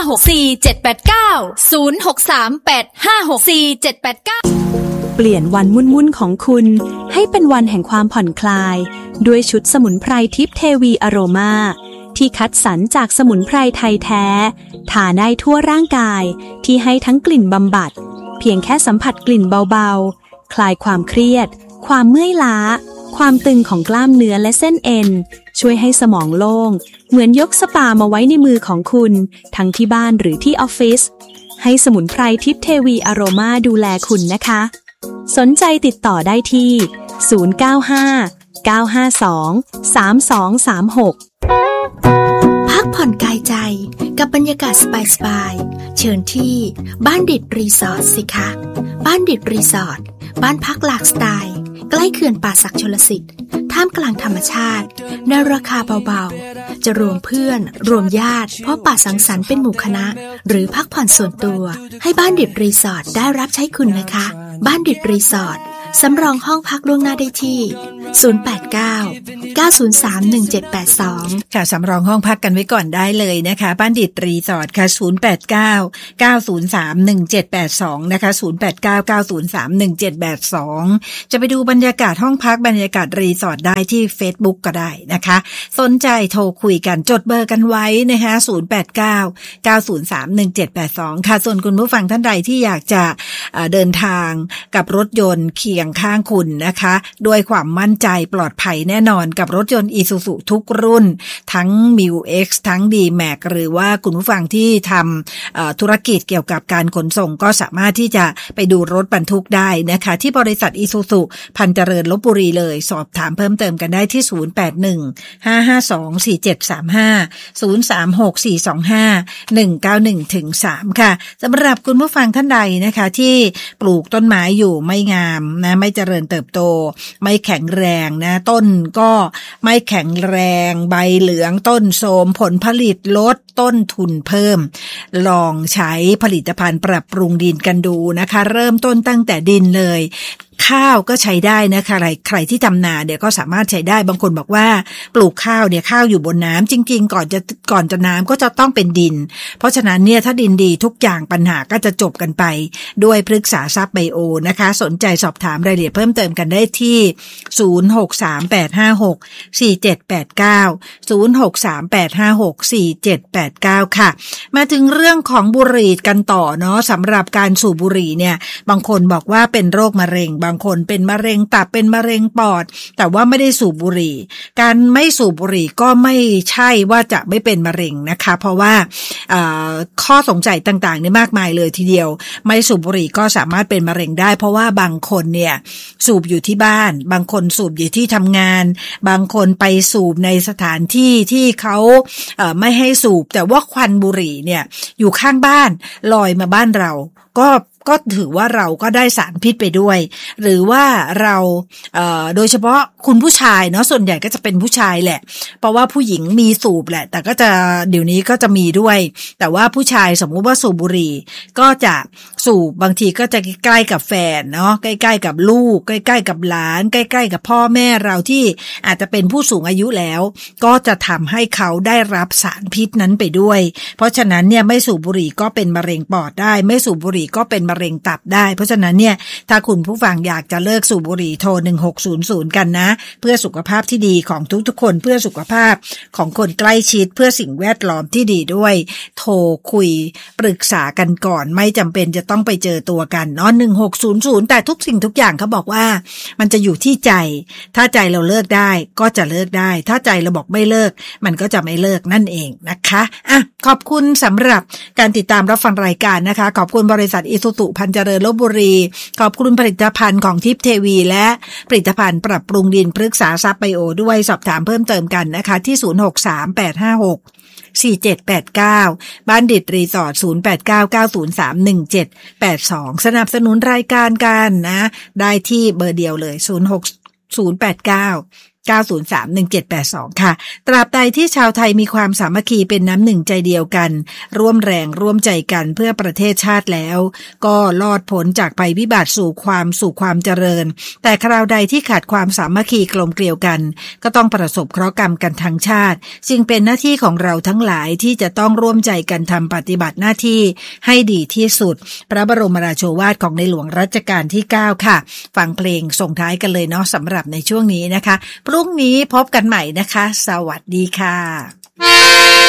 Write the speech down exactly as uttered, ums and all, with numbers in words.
หก สี่ เจ็ด แปด เก้า ศูนย์ หก สาม แปด ห้า หก สี่ เจ็ด แปด เก้าเปลี่ยนวันวุ่นๆของคุณให้เป็นวันแห่งความผ่อนคลายด้วยชุดสมุนไพรทิพย์เทวีอโรมาที่คัดสรรจากสมุนไพรไทยแท้ทาได้ทั่วร่างกายที่ให้ทั้งกลิ่นบำบัดเพียงแค่สัมผัสกลิ่นเบาๆคลายความเครียดความเมื่อยล้าความตึงของกล้ามเนื้อและเส้นเอ็นช่วยให้สมองโล่งเหมือนยกสปามาไว้ในมือของคุณทั้งที่บ้านหรือที่ออฟฟิศให้สมุนไพรทิพย์เทวีอโรมาดูแลคุณนะคะสนใจติดต่อได้ที่ศูนย์ เก้า ห้า เก้า ห้า สอง สาม สอง สาม หกพักผ่อนกายใจกับบรรยากาศสบายๆเชิญที่บ้านดิดรีสอร์ทสิคะบ้านดิดรีสอร์ทบ้านพักหลากสไตล์ใกล้เขื่อนป่าสักชลสิทธิ์ท่ามกลางธรรมชาติในราคาเบาๆจะรวมเพื่อนรวมญาติพบปะสังสรรค์เป็นหมู่คณะหรือพักผ่อนส่วนตัวให้บ้านดิดรีสอร์ทได้รับใช้คุณนะคะบ้านดิดรีสอร์ทสำรองห้องพักล่วงหน้าได้ที่ศูนย์ แปด เก้า เก้า ศูนย์ สาม หนึ่ง เจ็ด แปด สองค่ะสำรองห้องพักกันไว้ก่อนได้เลยนะคะบ้านดิดรีสอร์ทค่ะศูนย์ แปด เก้า เก้า ศูนย์ สาม หนึ่ง เจ็ด แปด สองนะคะศูนย์ แปด เก้า เก้า ศูนย์ สาม หนึ่ง เจ็ด แปด สองจะไปดูบรรยากาศห้องพักบรรยากาศรีสอร์ทได้ที่ Facebook ก็ได้นะคะสนใจโทรคุยกันจดเบอร์กันไว้นะคะศูนย์ แปด เก้า เก้า ศูนย์ สาม หนึ่ง เจ็ด แปด สองค่ะส่วนคุณผู้ฟังท่านใดที่อยากจะเดินทางกับรถยนต์เคียงข้างคุณนะคะด้วยความมั่นใจปลอดภัยแน่นอนกับรถยนต์ Isuzu ทุกรุ่นทั้ง มิว เอ็กซ์ ทั้ง ดี แม็กซ์ หรือว่าคุณผู้ฟังที่ทำธุรกิจเกี่ยวกับการขนส่งก็สามารถที่จะไปดูรถบรรทุกได้นะคะที่บริษัท Isuzu พันเจริญลพบุรีเลยสอบถามเพิ่มเติมกันได้ที่ศูนย์ แปด หนึ่ง ห้า ห้า สอง สี่ เจ็ด สาม ห้า ศูนย์ สาม หก สี่ สอง ห้า หนึ่ง เก้า หนึ่ง สาม ค่ะสำหรับคุณผู้ฟังท่านใดนะคะที่ปลูกต้นไม้อยู่ไม่งามนะไม่เจริญเติบโตไม่แข็งแรงนะต้นก็ไม่แข็งแรงใบเหลืองต้นโทรมผลผลิตลดต้นทุนเพิ่มลองใช้ผลิตภัณฑ์ปรับปรุงดินกันดูนะคะเริ่มต้นตั้งแต่ดินเลยข้าวก็ใช้ได้นะคะใครใครที่ทำนาเดี๋ยวก็สามารถใช้ได้บางคนบอกว่าปลูกข้าวเนี่ยข้าวอยู่บนน้ำจริงๆก่อนจะก่อนจะน้ำก็จะต้องเป็นดินเพราะฉะนั้นเนี่ยถ้าดินดีทุกอย่างปัญหาก็จะจบกันไปด้วยพฤกษาทรัพย์ไบโอนะคะสนใจสอบถามรายละเอียดเพิ่มเติมกันได้ที่ศูนย์ หก สาม แปด ห้า หก สี่ เจ็ด แปด เก้า ศูนย์ หก สาม แปด ห้า หก สี่ เจ็ด แปด เก้าค่ะมาถึงเรื่องของบุหรี่กันต่อเนาะสำหรับการสูบบุหรี่เนี่ยบางคนบอกว่าเป็นโรคมะเร็งบางคนเป็นมะเร็งตับเป็นมะเร็งปอดแต่ว่าไม่ได้สูบบุหรี่การไม่สูบบุหรี่ก็ไม่ใช่ว่าจะไม่เป็นมะเร็งนะคะเพราะว่าข้อสงสัยต่างๆนี่มากมายเลยทีเดียวไม่สูบบุหรี่ก็สามารถเป็นมะเร็งได้เพราะว่าบางคนเนี่ยสูบอยู่ที่บ้านบางคนสูบอยู่ที่ทำงานบางคนไปสูบในสถานที่ที่เขาเอ่อไม่ให้สูบแต่ว่าควันบุหรี่เนี่ยอยู่ข้างบ้านลอยมาบ้านเราก็ก็ถือว่าเราก็ได้สารพิษไปด้วยหรือว่าเราเอ่อโดยเฉพาะคุณผู้ชายเนาะส่วนใหญ่ก็จะเป็นผู้ชายแหละเพราะว่าผู้หญิงมีสูบแหละแต่ก็จะเดี๋ยวนี้ก็จะมีด้วยแต่ว่าผู้ชายสมมุติว่าสูบบุหรี่ก็จะสูบบางทีก็จะใกล้ๆกับแฟนเนาะใกล้ๆกับลูกใกล้ๆกับหลานใกล้ๆกับพ่อแม่เราที่อาจจะเป็นผู้สูงอายุแล้วก็จะทำให้เขาได้รับสารพิษนั้นไปด้วยเพราะฉะนั้นเนี่ยไม่สูบบุหรี่ก็เป็นมะเร็งปอดได้ไม่สูบบุหรี่ก็เป็นมะเร็งตับได้เพราะฉะนั้นเนี่ยถ้าคุณผู้ฟังอยากจะเลิกสูบบุหรี่โทรหนึ่งหกศูนย์ศูนย์กันนะเพื่อสุขภาพที่ดีของทุกๆคนเพื่อสุขภาพของคนใกล้ชิดเพื่อสิ่งแวดล้อมที่ดีด้วยโทรคุยปรึกษากันก่อนไม่จำเป็นจะต้องไปเจอตัวกันเนาะหนึ่งหกศูนย์ศูนย์แต่ทุกสิ่งทุกอย่างเขาบอกว่ามันจะอยู่ที่ใจถ้าใจเราเลิกได้ก็จะเลิกได้ถ้าใจเราบอกไม่เลิกมันก็จะไม่เลิกนั่นเองนะคะอ่ะขอบคุณสำหรับการติดตามรับฟังรายการนะคะขอบคุณบริษัทอิสุสุพันเจริญลพบุรีขอบคุณผลิตภัณฑ์ของทิพย์เทวีและผลิตภัณฑ์ปรับปรุงดินปรึกษาทรัพย์ไบโอด้วยสอบถามเพิ่มเติมกันนะคะที่ศูนย์ หก สาม แปด ห้า หก สี่ เจ็ด แปด เก้าบ้านดิดรีสอร์ทศูนย์ แปด เก้า เก้า ศูนย์ สาม หนึ่ง เจ็ด แปด สองสนับสนุนรายการกันนะได้ที่เบอร์เดียวเลยศูนย์ หก ศูนย์ แปด เก้าเก้า ศูนย์ สาม หนึ่ง เจ็ด แปด สอง ค่ะตราบใดที่ชาวไทยมีความสามัคคีเป็นน้ำหนึ่งใจเดียวกันร่วมแรงร่วมใจกันเพื่อประเทศชาติแล้วก็รอดพ้นจากภัยพิบัติสู่ความสู่ความเจริญแต่คราวใดที่ขาดความสามัคคีกลมเกลียวกันก็ต้องประสบเคราะห์กรรมกันทั้งชาติจึงเป็นหน้าที่ของเราทั้งหลายที่จะต้องร่วมใจกันทำปฏิบัติหน้าที่ให้ดีที่สุดพระบรมราโชวาทของในหลวงรัชกาลที่เก้าค่ะฟังเพลงส่งท้ายกันเลยเนาะสำหรับในช่วงนี้นะคะพรุ่งนี้พบกันใหม่นะคะสวัสดีค่ะ